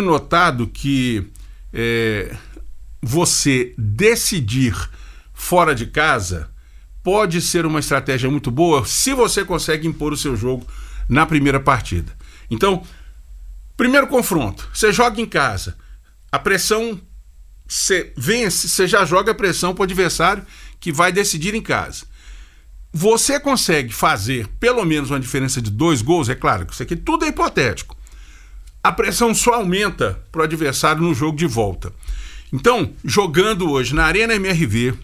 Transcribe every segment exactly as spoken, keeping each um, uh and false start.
tenho notado que é, você decidir fora de casa pode ser uma estratégia muito boa se você consegue impor o seu jogo na primeira partida. Então, primeiro confronto, você joga em casa, a pressão, você vence, você já joga a pressão para o adversário que vai decidir em casa. Você consegue fazer pelo menos uma diferença de dois gols, é claro que isso aqui tudo é hipotético. A pressão só aumenta para o adversário no jogo de volta. Então, jogando hoje na Arena M R V,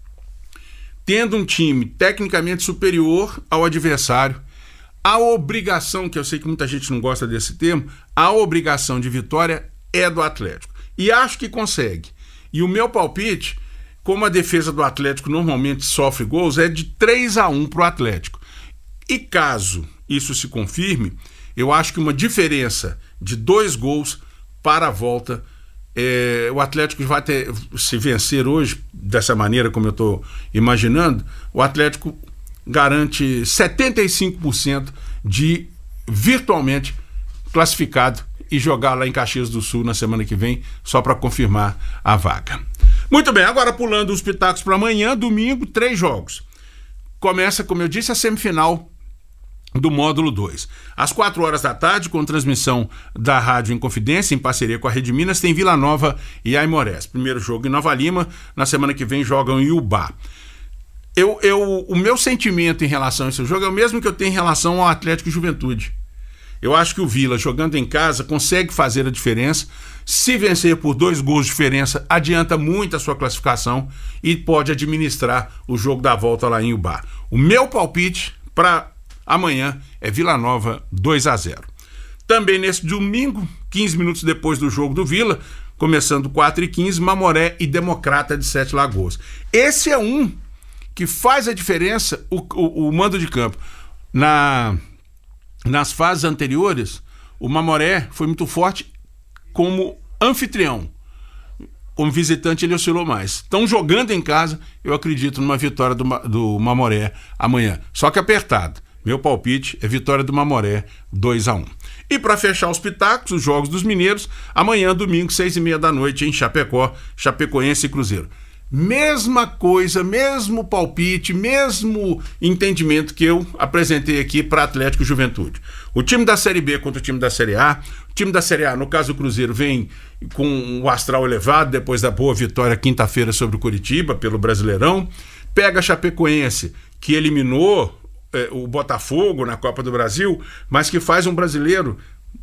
tendo um time tecnicamente superior ao adversário, a obrigação, que eu sei que muita gente não gosta desse termo, a obrigação de vitória é do Atlético. E acho que consegue. E o meu palpite, como a defesa do Atlético normalmente sofre gols, é de três a um para o Atlético. E caso isso se confirme, eu acho que uma diferença de dois gols para a volta, é, o Atlético vai ter, se vencer hoje, dessa maneira como eu estou imaginando, o Atlético garante setenta e cinco por cento de virtualmente classificado e jogar lá em Caxias do Sul na semana que vem, só para confirmar a vaga. Muito bem, agora pulando os pitacos para amanhã, domingo, três jogos. Começa, como eu disse, a semifinal do módulo dois. Às quatro horas da tarde, com transmissão da Rádio Inconfidência, em parceria com a Rede Minas, tem Vila Nova e Aimorés. Primeiro jogo em Nova Lima, na semana que vem jogam em Iubá. Eu, eu, o meu sentimento em relação a esse jogo é o mesmo que eu tenho em relação ao Atlético e Juventude. Eu acho que o Vila, jogando em casa, consegue fazer a diferença. Se vencer por dois gols de diferença, adianta muito a sua classificação e pode administrar o jogo da volta lá em Iubá. O meu palpite para amanhã é Vila Nova dois a zero. Também nesse domingo, quinze minutos depois do jogo do Vila, começando quatro e quinze, Mamoré e Democrata de Sete Lagoas. Esse é um que faz a diferença, o, o, o mando de campo. Na, nas fases anteriores, o Mamoré foi muito forte como anfitrião. Como visitante ele oscilou mais. Estão jogando em casa, eu acredito numa vitória do, do Mamoré amanhã. Só que apertado. Meu palpite é vitória do Mamoré dois a um. E para fechar os pitacos, os jogos dos mineiros, amanhã, domingo, seis e meia da noite, em Chapecó, Chapecoense e Cruzeiro. Mesma coisa, mesmo palpite, mesmo entendimento que eu apresentei aqui para Atlético e Juventude. O time da Série B contra o time da Série A. O time da Série A, no caso o Cruzeiro, vem com o astral elevado depois da boa vitória quinta-feira sobre o Coritiba pelo Brasileirão. Pega a Chapecoense, que eliminou é, o Botafogo na Copa do Brasil, mas que faz um brasileiro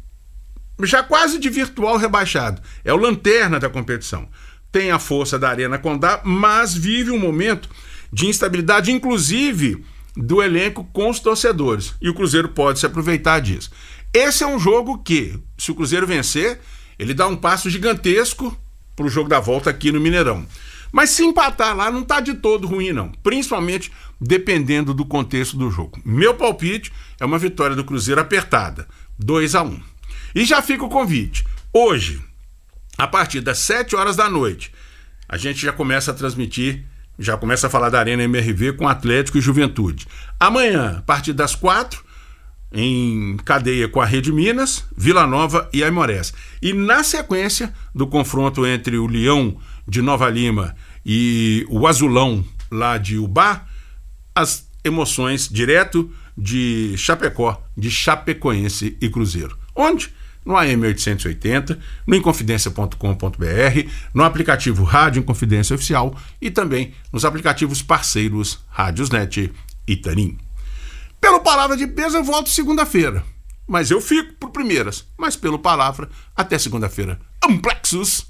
já quase de virtual rebaixado. É o lanterna da competição. Tem a força da Arena Condá, mas vive um momento de instabilidade, inclusive do elenco com os torcedores. E o Cruzeiro pode se aproveitar disso. Esse é um jogo que, se o Cruzeiro vencer, ele dá um passo gigantesco para o jogo da volta aqui no Mineirão. Mas se empatar lá, não está de todo ruim, não. Principalmente dependendo do contexto do jogo. Meu palpite é uma vitória do Cruzeiro apertada, dois a um. E já fica o convite. Hoje, a partir das sete horas da noite, a gente já começa a transmitir, já começa a falar da Arena M R V com Atlético e Juventude. Amanhã, a partir das quatro, em cadeia com a Rede Minas, Vila Nova e Aimorés. E na sequência do confronto entre o Leão de Nova Lima e o Azulão lá de Iubá, as emoções direto de Chapecó, de Chapecoense e Cruzeiro. Onde? No A M oitocentos e oitenta, no inconfidência ponto com ponto b r, no aplicativo Rádio Inconfidência Oficial e também nos aplicativos parceiros Rádiosnet e Tarim. Pelo Palavra de Peso eu volto segunda-feira, mas eu fico por primeiras, mas pelo Palavra até segunda-feira. Amplexus!